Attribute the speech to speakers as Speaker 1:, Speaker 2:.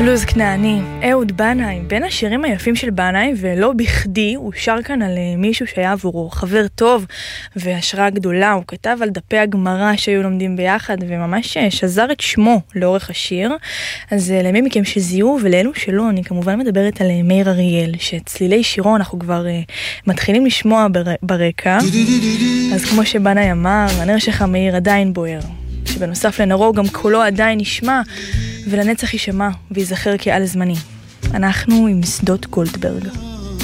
Speaker 1: בלוז כנעני, אהוד בנאי, בין השירים היפים של בנאי, ולא בכדי, הוא שר כאן על מישהו שהיה עבורו חבר טוב והשראה גדולה. הוא כתב על דפי הגמרא שהיו לומדים ביחד, וממש שזר את שמו לאורך השיר. אז למי מכם שזיהו ולאלו שלא, אני כמובן מדברת על מאיר אריאל, שצלילי שירו אנחנו כבר מתחילים לשמוע ברקע. אז כמו שבנאי אמר, הנר שלך מאיר עדיין בוער, שבנוסף לנרו גם קולו עדיין נשמע ולנצח יישמע ויזכר כעל זמני. אנחנו עם שדות גולדברג.